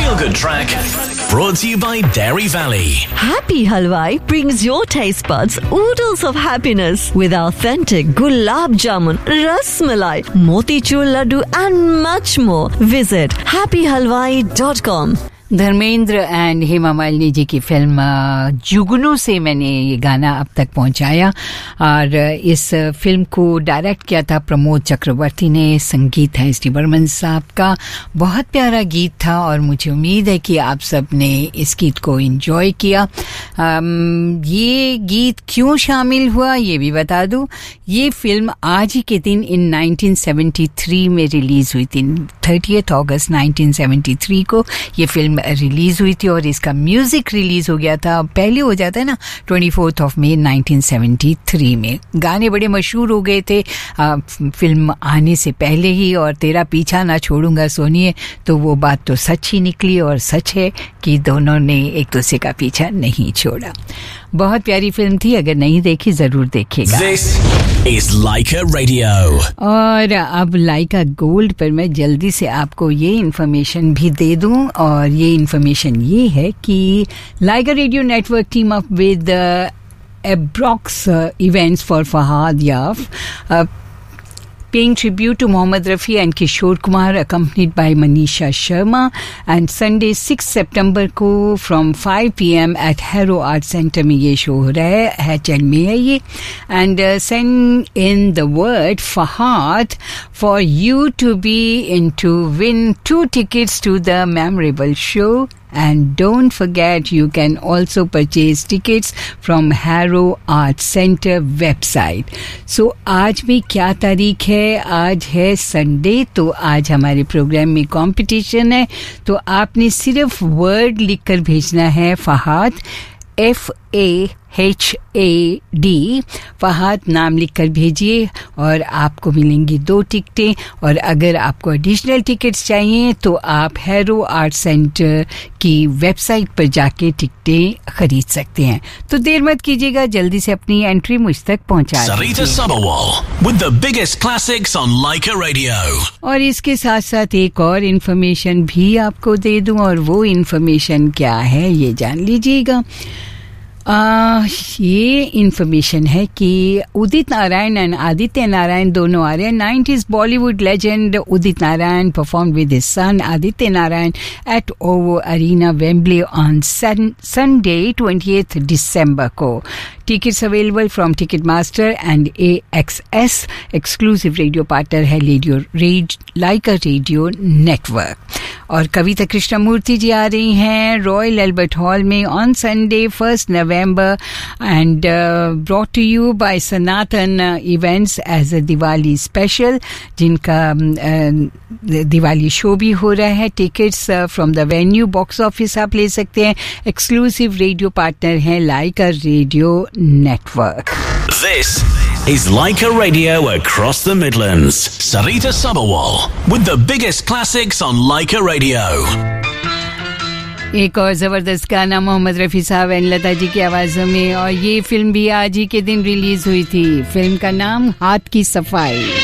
feel-good track brought to you by Dairy Valley. Happy Halwai brings your taste buds oodles of happiness with authentic gulab jamun, ras malai, motichur laddu and much more. Visit happyhalwai.com. Dharmendra and Hema Malini ji की film जुगनू से मैंने ये गाना अब तक पहुंचाया और इस फिल्म को डायरेक्ट किया था प्रमोद चक्रवर्ती ने, संगीत है एस डी बर्मन साहब का। बहुत प्यारा गीत था और मुझे उम्मीद है कि आप सब ने इस गीत को एंजॉय किया। ये गीत क्यों शामिल हुआ ये भी बता दूं, ये फिल्म आज ही के दिन इन 1973 में रिलीज हुई थी। 30 अगस्त 1973 को ये फिल्म रिलीज हुई थी और इसका म्यूजिक रिलीज हो गया था, पहले हो जाता है ना 24 मई 1973 में। गाने बड़े मशहूर हो गए थे फिल्म आने से पहले ही, और तेरा पीछा ना छोड़ूंगा सुनिए तो वो बात तो सच ही निकली और सच है कि दोनों ने एक दूसरे का पीछा नहीं छोड़ा। बहुत प्यारी फिल्म थी, अगर नहीं देखी जरूर देखिएगा। This is Laika Radio. और अब लाइका गोल्ड पर मैं जल्दी से आपको ये इन्फॉर्मेशन भी दे दूं, और ये इन्फॉर्मेशन ये है कि लाइका radio network team up with Ebrox events for Fahad Yaf, paying tribute to Mohammad Rafi and Kishore Kumar, accompanied by Manisha Sharma. And Sunday 6 September को from 5 PM at Harrow Art Center में ये show हो रहा है चल में है ये। And send in the word Fahad for you to be in to win 2 tickets to the memorable show. And don't forget, you can also purchase tickets from Harrow Art Center website. So, आज भी क्या तारीख है? आज है Sunday, तो आज हमारे प्रोग्राम में कंपटीशन है। तो आपने सिर्फ वर्ड लिखकर भेजना है फहाद, FAHAD, फहाद नाम लिखकर भेजिए और आपको मिलेंगी 2 टिकटें। और अगर आपको एडिशनल टिकट्स चाहिए तो आप हैरो आर्ट सेंटर की वेबसाइट पर जाके टिकटें खरीद सकते हैं। तो देर मत कीजिएगा, जल्दी से अपनी एंट्री मुझ तक पहुंचा Sarita Sabawal with the biggest classics on Laika Radio. और इसके साथ साथ एक और इन्फॉर्मेशन भी आपको दे दूं, और वो इन्फॉर्मेशन क्या है ये जान लीजिएगा। ये इन्फॉर्मेशन है कि उदित नारायण एंड आदित्य नारायण दोनों आ रहे हैं। 90s Bollywood legend Udit Narayan perform with his son Aditya Narayan eight ओवो arena Wembley on Sunday 28 दिसंबर को। Tickets available from ticket master and AXS। Exclusive radio partner है लाइका रेडियो नेटवर्क। और कविता कृष्णमूर्ति जी आ रही हैं रॉयल एल्बर्ट हॉल में on Sunday 1 November and brought to you bye Sanatan events as a Diwali special, जिनका Diwali show भी हो रहा है। Tickets from the venue box office आप ले सकते हैं। एक्सक्लूसिव रेडियो पार्टनर है लाइका radio network. This is Laika Radio across the Midlands. Sarita Sabawal with the biggest classics on Laika Radio. एक और जबरदस्त गाना मोहम्मद रफ़ी साहब एंड लता जी की आवाज़ों में, और ये फिल्म भी आज ही के दिन रिलीज हुई थी। फिल्म का नाम हाथ की सफाई।